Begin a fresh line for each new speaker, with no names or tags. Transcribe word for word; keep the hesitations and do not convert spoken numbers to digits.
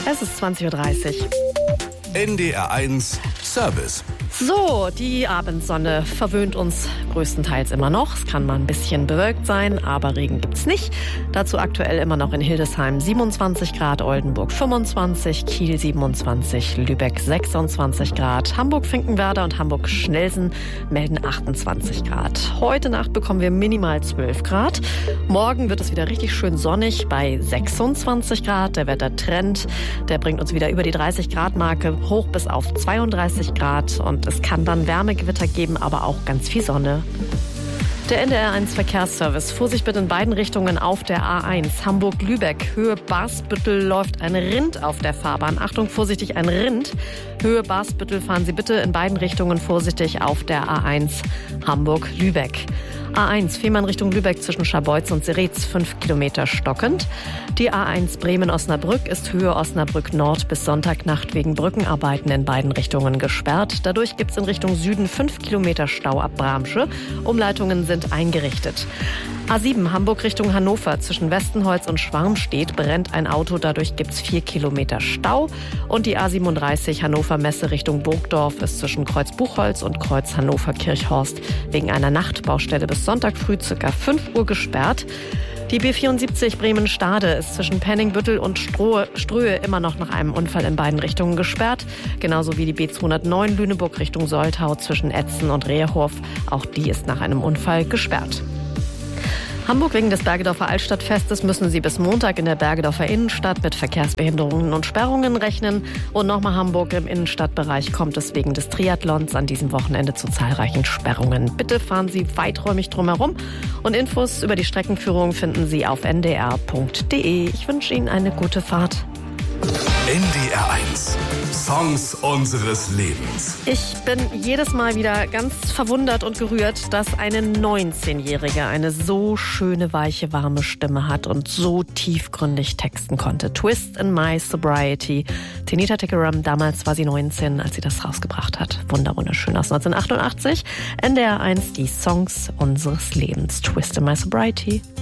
Es ist zwanzig Uhr dreißig.
N D R eins Service.
So, die Abendsonne verwöhnt uns größtenteils immer noch. Es kann mal ein bisschen bewölkt sein, aber Regen gibt's nicht. Dazu aktuell immer noch in Hildesheim siebenundzwanzig Grad, Oldenburg fünfundzwanzig, Kiel siebenundzwanzig, Lübeck sechsundzwanzig Grad, Hamburg-Finkenwerder und Hamburg-Schnelsen melden achtundzwanzig Grad. Heute Nacht bekommen wir minimal zwölf Grad. Morgen wird es wieder richtig schön sonnig bei sechsundzwanzig Grad. Der Wettertrend, der bringt uns wieder über die dreißig Grad Marke hoch bis auf zweiunddreißig Grad und es kann dann Wärmegewitter geben, aber auch ganz viel Sonne. Der N D R eins Verkehrsservice. Vorsicht bitte in beiden Richtungen auf der A eins. Hamburg-Lübeck, Höhe Barsbüttel läuft ein Rind auf der Fahrbahn. Achtung, vorsichtig, ein Rind. Höhe Barsbüttel fahren Sie bitte in beiden Richtungen vorsichtig auf der A eins Hamburg-Lübeck. A eins Fehmarn Richtung Lübeck zwischen Scharbeutz und Seretz, fünf Kilometer stockend. Die A eins Bremen-Osnabrück ist Höhe Osnabrück Nord bis Sonntagnacht wegen Brückenarbeiten in beiden Richtungen gesperrt. Dadurch gibt es in Richtung Süden fünf Kilometer Stau ab Bramsche. Umleitungen sind eingerichtet. A sieben Hamburg Richtung Hannover zwischen Westenholz und Schwarmstedt brennt ein Auto. Dadurch gibt es vier Kilometer Stau. Und die A siebenunddreißig Hannover Messe Richtung Burgdorf ist zwischen Kreuz Buchholz und Kreuz Hannover Kirchhorst wegen einer Nachtbaustelle bis Sonntag früh ca. fünf Uhr gesperrt. Die B vierundsiebzig Bremen-Stade ist zwischen Penningbüttel und Strohe, Ströhe immer noch nach einem Unfall in beiden Richtungen gesperrt. Genauso wie die B zweihundertneun Lüneburg Richtung Soltau zwischen Etzen und Reherhof. Auch die ist nach einem Unfall gesperrt. Hamburg wegen des Bergedorfer Altstadtfestes müssen Sie bis Montag in der Bergedorfer Innenstadt mit Verkehrsbehinderungen und Sperrungen rechnen. Und nochmal Hamburg im Innenstadtbereich kommt es wegen des Triathlons an diesem Wochenende zu zahlreichen Sperrungen. Bitte fahren Sie weiträumig drumherum. Und Infos über die Streckenführung finden Sie auf n d r punkt d e. Ich wünsche Ihnen eine gute Fahrt.
N D R eins. Songs unseres Lebens.
Ich bin jedes Mal wieder ganz verwundert und gerührt, dass eine neunzehnjährige eine so schöne, weiche, warme Stimme hat und so tiefgründig texten konnte. Twist in My Sobriety. Tinita Tikaram, damals war sie neunzehn, als sie das rausgebracht hat. Wunderschön aus neunzehnhundertachtundachtzig. N D R eins, die Songs unseres Lebens. Twist in My Sobriety.